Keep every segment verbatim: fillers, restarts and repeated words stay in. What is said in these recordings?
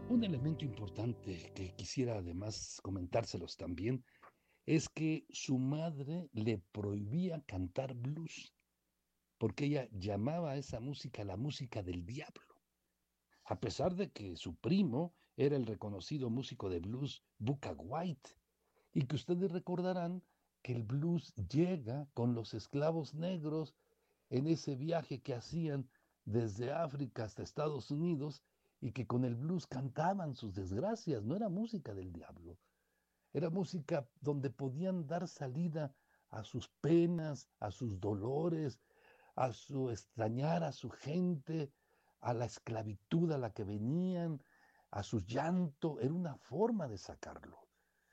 Un elemento importante que quisiera además comentárselos también es que su madre le prohibía cantar blues, porque ella llamaba a esa música la música del diablo, a pesar de que su primo era el reconocido músico de blues Bukka White, y que ustedes recordarán que el blues llega con los esclavos negros en ese viaje que hacían desde África hasta Estados Unidos y que con el blues cantaban sus desgracias, no era música del diablo, era música donde podían dar salida a sus penas, a sus dolores, a su extrañar a su gente, a la esclavitud a la que venían, a su llanto, era una forma de sacarlo.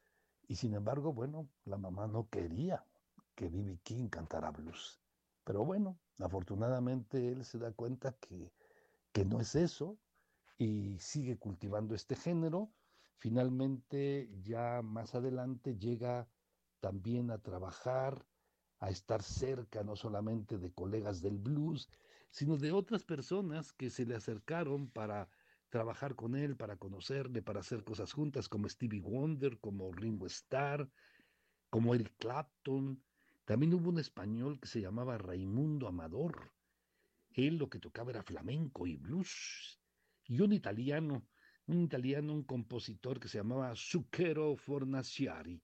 Y sin embargo, bueno, la mamá no quería que B B. King cantara blues. Pero bueno, afortunadamente él se da cuenta que, que no es eso y sigue cultivando este género. Finalmente, ya más adelante, llega también a trabajar, a estar cerca no solamente de colegas del blues, sino de otras personas que se le acercaron para trabajar con él, para conocerle, para hacer cosas juntas, como Stevie Wonder, como Ringo Starr, como Eric Clapton. También hubo un español que se llamaba Raimundo Amador. Él lo que tocaba era flamenco y blues. Y un italiano, un italiano, un compositor que se llamaba Zucchero Fornaciari.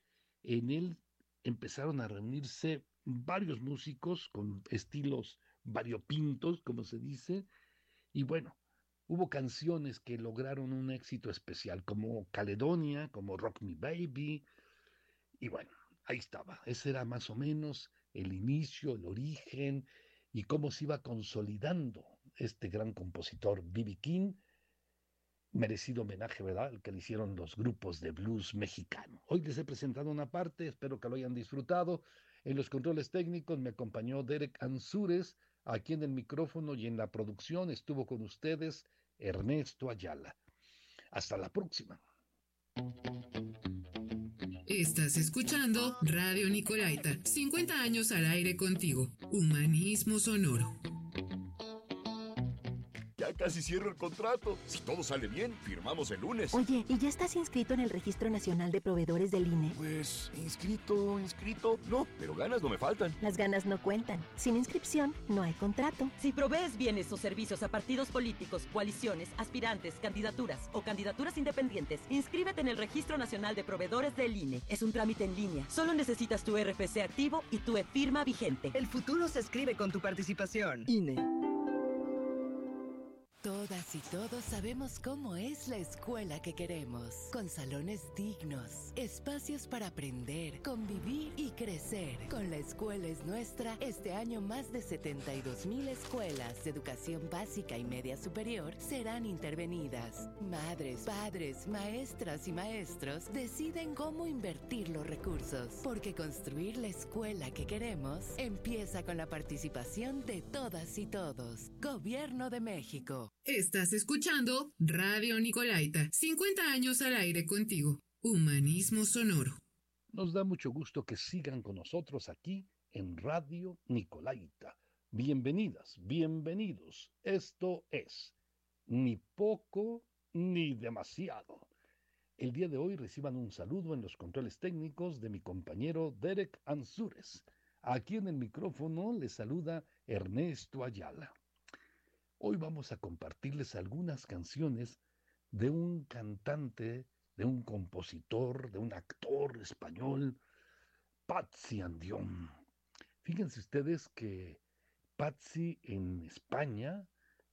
En él empezaron a reunirse varios músicos con estilos variopintos, como se dice, y bueno, hubo canciones que lograron un éxito especial, como Caledonia, como Rock Me Baby, y bueno, ahí estaba. Ese era más o menos el inicio, el origen y cómo se iba consolidando este gran compositor B B. King, merecido homenaje, ¿verdad?, al que le hicieron los grupos de blues mexicano. Hoy les he presentado una parte, espero que lo hayan disfrutado. En los controles técnicos me acompañó Derek Ansúrez, aquí en el micrófono y en la producción estuvo con ustedes Ernesto Ayala. Hasta la próxima. Estás escuchando Radio Nicolaita, cincuenta años al aire contigo. Humanismo sonoro. Ya casi cierro el contrato. Si todo sale bien, firmamos el lunes. Oye, ¿y ya estás inscrito en el Registro Nacional de Proveedores del I N E? Pues, inscrito, inscrito. No, pero ganas no me faltan. Las ganas no cuentan. Sin inscripción, no hay contrato. Si provees bienes o servicios a partidos políticos, coaliciones, aspirantes, candidaturas o candidaturas independientes, inscríbete en el Registro Nacional de Proveedores del I N E. Es un trámite en línea. Solo necesitas tu R F C activo y tu e-firma vigente. El futuro se escribe con tu participación. I N E. Todas y todos sabemos cómo es la escuela que queremos, con salones dignos, espacios para aprender, convivir y crecer. Con La Escuela es Nuestra, este año más de setenta y dos mil escuelas de educación básica y media superior serán intervenidas. Madres, padres, maestras y maestros deciden cómo invertir los recursos, porque construir la escuela que queremos empieza con la participación de todas y todos. Gobierno de México. Estás escuchando Radio Nicolaita, cincuenta años al aire contigo. Humanismo sonoro. Nos da mucho gusto que sigan con nosotros aquí en Radio Nicolaita. Bienvenidas, bienvenidos. Esto es Ni poco ni demasiado. El día de hoy reciban un saludo en los controles técnicos de mi compañero Derek Ansúrez. Aquí en el micrófono les saluda Ernesto Ayala. Hoy vamos a compartirles algunas canciones de un cantante, de un compositor, de un actor español, Patsy Andión. Fíjense ustedes que Patsy en España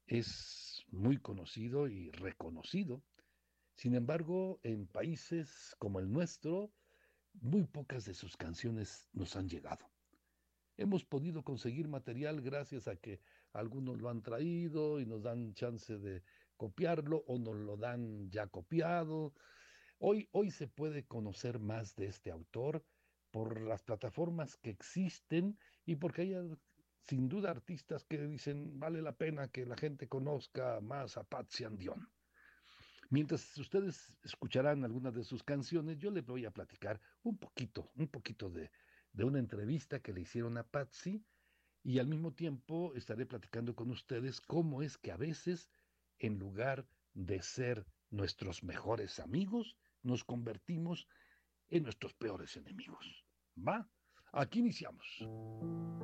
es muy conocido y reconocido. Sin embargo, en países como el nuestro, muy pocas de sus canciones nos han llegado. Hemos podido conseguir material gracias a que algunos lo han traído y nos dan chance de copiarlo o nos lo dan ya copiado. Hoy, hoy se puede conocer más de este autor por las plataformas que existen y porque hay sin duda artistas que dicen vale la pena que la gente conozca más a Patsy Andión. Mientras ustedes escucharán algunas de sus canciones, yo les voy a platicar un poquito, un poquito de, de una entrevista que le hicieron a Patsy y al mismo tiempo estaré platicando con ustedes cómo es que a veces, en lugar de ser nuestros mejores amigos, nos convertimos en nuestros peores enemigos. ¿Va? Aquí iniciamos.